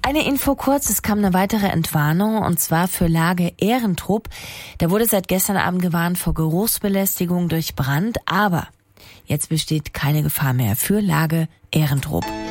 Eine Info kurz, es kam eine weitere Entwarnung und zwar für Lage Ehrentrupp. Da wurde seit gestern Abend gewarnt vor Geruchsbelästigung durch Brand, aber jetzt besteht keine Gefahr mehr für Lage Ehrentrupp.